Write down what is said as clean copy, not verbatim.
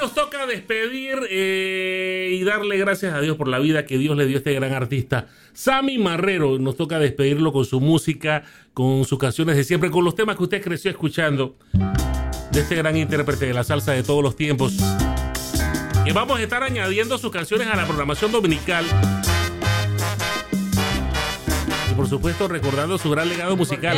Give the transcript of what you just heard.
nos toca despedir y darle gracias a Dios por la vida que Dios le dio a este gran artista, Sammy Marrero. Nos toca despedirlo con su música, con sus canciones de siempre, con los temas que usted creció escuchando de este gran intérprete de la salsa de todos los tiempos. Y vamos a estar añadiendo sus canciones a la programación dominical. Y por supuesto recordando su gran legado musical.